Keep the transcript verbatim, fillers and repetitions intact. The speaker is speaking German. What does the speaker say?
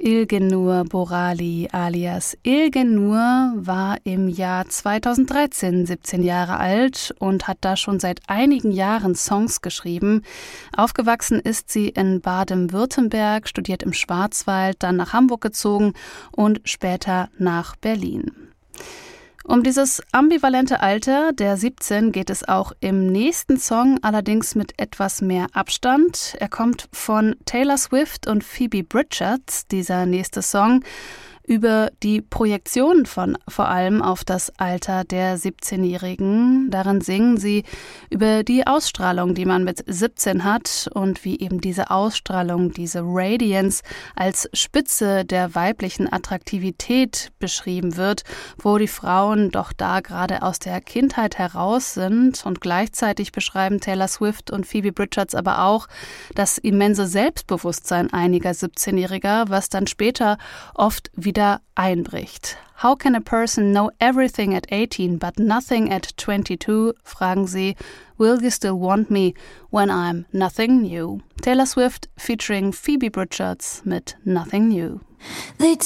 Ilgenur Borali alias Ilgenur war im Jahr zweitausenddreizehn siebzehn Jahre alt und hat da schon seit einigen Jahren Songs geschrieben. Aufgewachsen ist sie in Baden-Württemberg, studiert im Schwarzwald, dann nach Hamburg gezogen und später nach Berlin. Um dieses ambivalente Alter der siebzehn geht es auch im nächsten Song, allerdings mit etwas mehr Abstand. Er kommt von Taylor Swift und Phoebe Bridgers, dieser nächste Song, über die Projektion von vor allem auf das Alter der siebzehnjährigen. Darin singen sie über die Ausstrahlung, die man mit siebzehn hat und wie eben diese Ausstrahlung, diese Radiance als Spitze der weiblichen Attraktivität beschrieben wird, wo die Frauen doch da gerade aus der Kindheit heraus sind. Und gleichzeitig beschreiben Taylor Swift und Phoebe Bridgers aber auch das immense Selbstbewusstsein einiger siebzehnjähriger, was dann später oft wieder einbricht. How can a person know everything at eighteen but nothing at twenty-two? Fragen sie. Will you still want me when I'm nothing new? Taylor Swift featuring Phoebe Bridgers mit Nothing New. They